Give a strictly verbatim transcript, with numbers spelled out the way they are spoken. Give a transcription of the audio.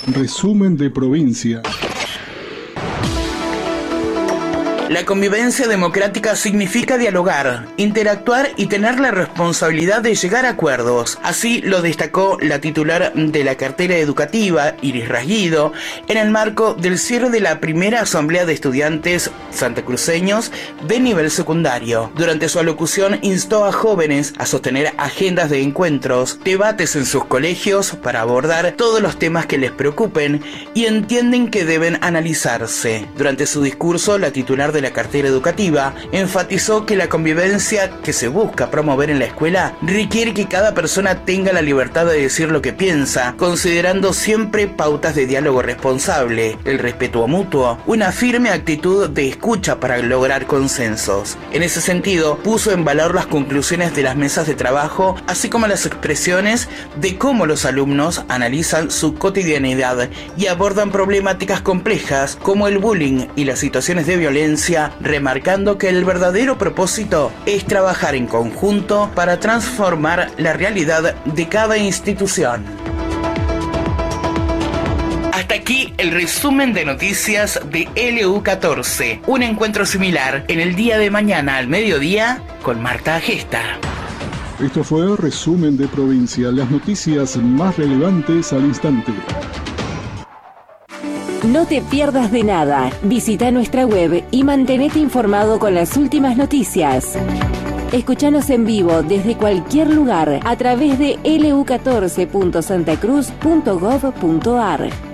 Resumen de provincia. La convivencia democrática significa dialogar, interactuar y tener la responsabilidad de llegar a acuerdos. Así lo destacó la titular de la cartera educativa, Iris Rasguido, en el marco del cierre de la primera asamblea de estudiantes santacruceños de nivel secundario. Durante su alocución instó a jóvenes a sostener agendas de encuentros, debates en sus colegios para abordar todos los temas que les preocupen y entienden que deben analizarse. Durante su discurso, la titular de la cartera educativa enfatizó que la convivencia que se busca promover en la escuela requiere que cada persona tenga la libertad de decir lo que piensa, considerando siempre pautas de diálogo responsable, el respeto mutuo, una firme actitud de escucha para lograr consensos. En ese sentido, puso en valor las conclusiones de las mesas de trabajo, así como las expresiones de cómo los alumnos analizan su cotidianidad y abordan problemáticas complejas como el bullying y las situaciones de violencia, remarcando que el verdadero propósito es trabajar en conjunto para transformar la realidad de cada institución. Hasta aquí el resumen de noticias de L U catorce. Un encuentro similar en el día de mañana al mediodía con Marta Agesta. Esto fue Resumen de provincia, las noticias más relevantes al instante. No te pierdas de nada. Visita nuestra web y mantenete informado con las últimas noticias. Escúchanos en vivo desde cualquier lugar a través de l u catorce punto santacruz punto gov punto a r.